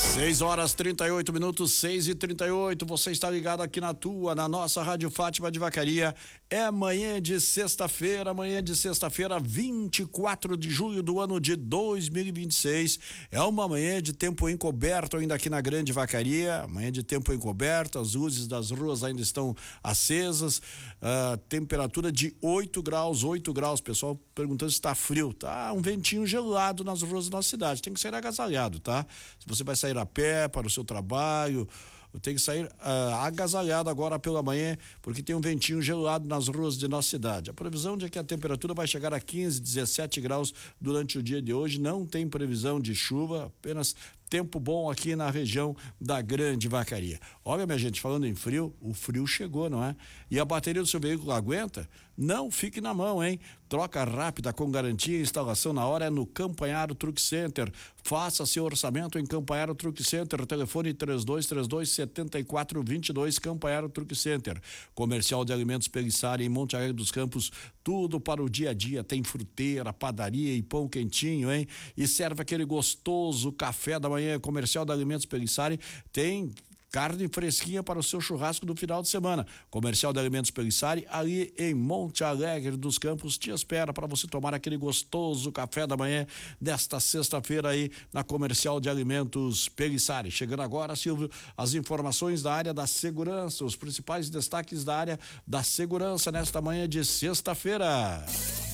6h38, 6h38, você está ligado aqui na nossa Rádio Fátima de Vacaria. É manhã de sexta-feira, 24 de julho do ano de 2026. É uma manhã de tempo encoberto ainda aqui na Grande Vacaria, manhã de tempo encoberto, as luzes das ruas ainda estão acesas, temperatura de 8 graus, pessoal perguntando se está frio, tá um ventinho gelado nas ruas da nossa cidade, tem que ser agasalhado, tá? Se você vai sair a pé para o seu trabalho, tem que sair agasalhado agora pela manhã, porque tem um ventinho gelado nas ruas de nossa cidade. A previsão de que a temperatura vai chegar a 15, 17 graus durante o dia de hoje, não tem previsão de chuva, apenas tempo bom aqui na região da Grande Vacaria. Olha, minha gente, falando em frio, o frio chegou, não é? E a bateria do seu veículo aguenta? Não fique na mão, hein? Troca rápida com garantia, instalação na hora é no Campanharo Truck Center. Faça seu orçamento em Campanharo Truck Center, telefone 3232-7422, Campanharo Truck Center. Comercial de Alimentos Pelissari em Monte Alegre dos Campos, tudo para o dia a dia, tem fruteira, padaria e pão quentinho, hein? E serve aquele gostoso café da manhã. Comercial de Alimentos Pelissari tem carne fresquinha para o seu churrasco do final de semana. Comercial de Alimentos Pelissari, ali em Monte Alegre dos Campos, te espera para você tomar aquele gostoso café da manhã desta sexta-feira aí na Comercial de Alimentos Pelissari. Chegando agora, Silvio, as informações da área da segurança, os principais destaques da área da segurança nesta manhã de sexta-feira.